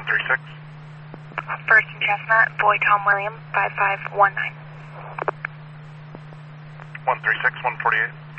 136. First and Chestnut, Boy Tom William, 5519. 136, 148.